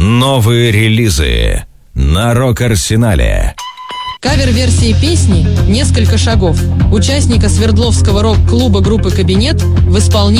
Новые релизы на Рок-Арсенале. Кавер-версии песни «Несколько шагов» участника Свердловского рок-клуба группы «Кабинет» в исполнении